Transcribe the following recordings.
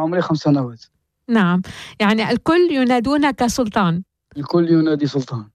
عمري 5 سنوات. نعم، يعني الكل ينادونك سلطان. الكل ينادي سلطان.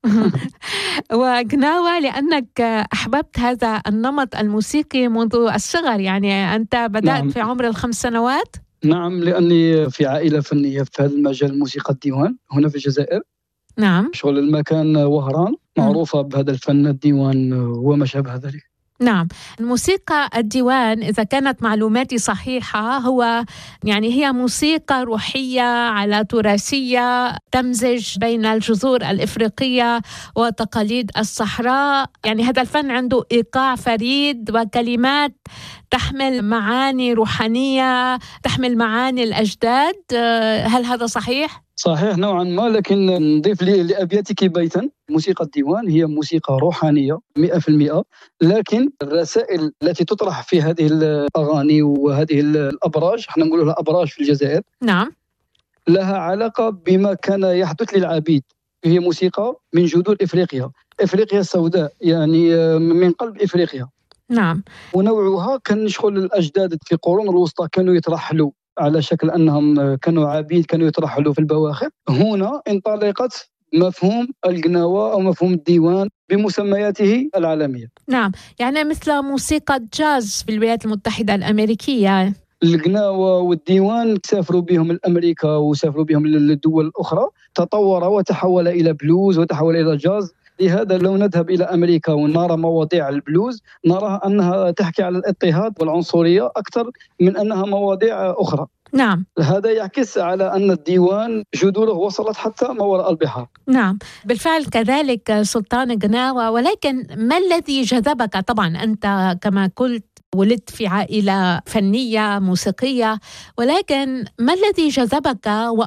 وقناوة لأنك أحببت هذا النمط الموسيقي منذ الصغر، يعني أنت بدأت نعم. في عمر 5 سنوات؟ نعم، لأني في عائلة فنية في هذا المجال، موسيقى الديوان هنا في الجزائر. نعم. شغل المكان وهران معروفة بهذا الفن، الديوان وما شابه ذلك. نعم، الموسيقى الديوان إذا كانت معلوماتي صحيحة هو يعني هي موسيقى روحية على تراثية تمزج بين الجذور الإفريقية وتقاليد الصحراء. يعني هذا الفن عنده إيقاع فريد وكلمات تحمل معاني روحانية، تحمل معاني الأجداد. هل هذا صحيح؟ صحيح نوعا ما، لكن نضيف لأبياتك بيتا. موسيقى الديوان هي موسيقى روحانية 100%، لكن الرسائل التي تطرح في هذه الأغاني وهذه الأبراج، احنا نقول لها أبراج في الجزائر، نعم، لها علاقة بما كان يحدث للعبيد. هي موسيقى من جذور إفريقيا السوداء، يعني من قلب إفريقيا. نعم. ونوعها كان شغل الأجداد في القرون الوسطى كانوا يترحلوا على شكل أنهم كانوا عبيد، كانوا يترحلوا في البواخر. هنا انطلقت مفهوم القناوة أو مفهوم الديوان بمسمياته العالمية. نعم، يعني مثل موسيقى الجاز في الولايات المتحدة الأمريكية. القناوة والديوان سافروا بهم لأمريكا وسافروا بهم للدول الأخرى، تطور وتحول إلى بلوز وتحول إلى جاز. لهذا لو نذهب إلى أمريكا ونرى مواضيع البلوز، نرى أنها تحكي على الاضطهاد والعنصرية أكثر من أنها مواضيع أخرى. نعم. هذا يعكس على أن الديوان جذوره وصلت حتى ما وراء البحار. نعم، بالفعل كذلك سلطان قناوة. ولكن ما الذي جذبك؟ طبعا أنت كما قلت ولدت في عائلة فنية موسيقية، ولكن ما الذي جذبك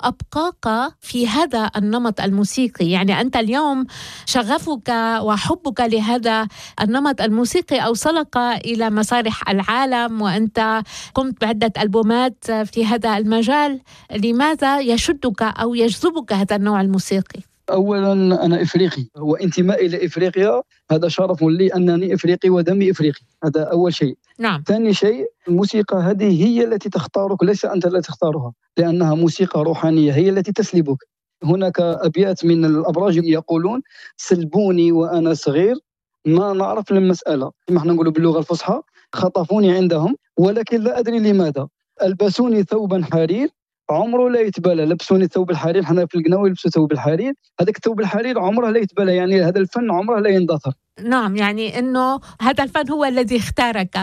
وأبقاك في هذا النمط الموسيقي؟ يعني أنت اليوم شغفك وحبك لهذا النمط الموسيقي أوصلك إلى مسارح العالم، وأنت قمت بعدة ألبومات في هذا المجال. لماذا يشدك أو يجذبك هذا النوع الموسيقي؟ أولا أنا إفريقي، وانتمائي إلى إفريقيا هذا شرف لي، أنني إفريقي ودمي إفريقي. هذا أول شيء. نعم. ثاني شيء، الموسيقى هذه هي التي تختارك، ليس أنت التي تختارها، لأنها موسيقى روحانية هي التي تسلبك. هناك أبيات من الأبراج يقولون: سلبوني وأنا صغير ما نعرف المسألة، كما احنا نقولوا باللغة الفصحى، خطفوني عندهم ولكن لا أدري لماذا، ألبسوني ثوبا حرير عمره لا يتبلى. لبسوني ثوب الحرير، حنا في القناوي يلبسوا ثوب الحرير، هذاك الثوب الحرير عمره لا يتبلى، يعني هذا الفن عمره لا يندثر. نعم، يعني أنه هذا الفن هو الذي اختارك.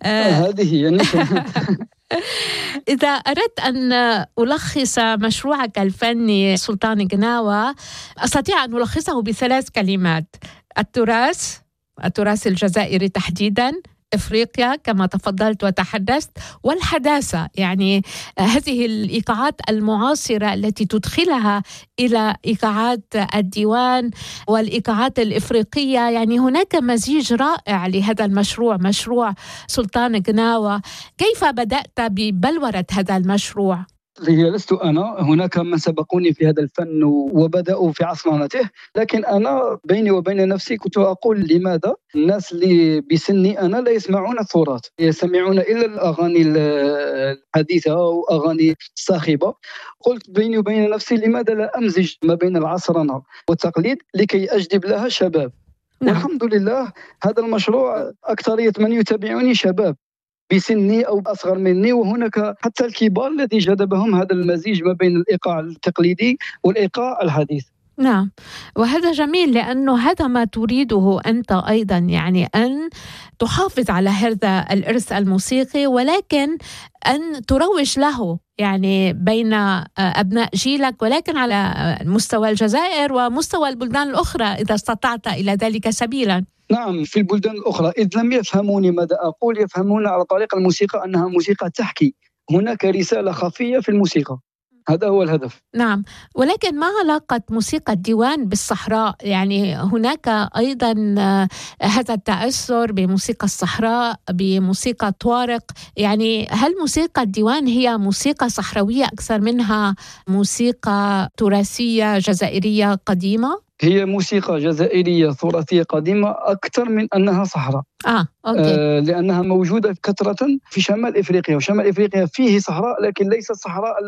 هذه هي النقطة. إذا أردت أن ألخص مشروعك الفني سلطان قناوة، أستطيع أن ألخصه ب3 كلمات: التراث الجزائري تحديداً، إفريقيا كما تفضلت وتحدثت، والحداثة. يعني هذه الإيقاعات المعاصرة التي تدخلها إلى إيقاعات الديوان والإيقاعات الإفريقية. يعني هناك مزيج رائع لهذا المشروع، مشروع سلطان قناوة. كيف بدأت ببلورة هذا المشروع؟ هي لست أنا، هناك من سبقوني في هذا الفن وبدأوا في عصرنته، لكن أنا بيني وبين نفسي كنت أقول: لماذا الناس اللي بسني أنا لا يسمعون التراث، يستمعون إلا الأغاني الحديثة أو أغاني صاخبة؟ قلت بيني وبين نفسي: لماذا لا أمزج ما بين العصرنة والتقليد لكي أجذب لها شباب؟ نعم. والحمد لله هذا المشروع أكثرية من يتابعني شباب بسني أو أصغر مني، وهناك حتى الكبار الذي جذبهم هذا المزيج ما بين الإيقاع التقليدي والإيقاع الحديث. نعم، وهذا جميل لأنه هذا ما تريده أنت أيضا، يعني أن تحافظ على هذا الإرث الموسيقي ولكن أن تروج له، يعني بين أبناء جيلك، ولكن على مستوى الجزائر ومستوى البلدان الأخرى إذا استطعت إلى ذلك سبيلا. نعم، في البلدان الأخرى إذ لم يفهموني ماذا أقول، يفهمون على طريق الموسيقى أنها موسيقى تحكي، هناك رسالة خفية في الموسيقى، هذا هو الهدف. نعم، ولكن ما علاقة موسيقى الديوان بالصحراء؟ يعني هناك أيضا هذا التأثر بموسيقى الصحراء، بموسيقى طوارق. يعني هل موسيقى الديوان هي موسيقى صحراوية أكثر منها موسيقى تراثية جزائرية قديمة؟ هي موسيقى جزائرية تراثية قديمة أكثر من أنها صحراء. أوكي. لأنها موجودة كثرة في شمال إفريقيا، وشمال إفريقيا فيه صحراء لكن ليست صحراء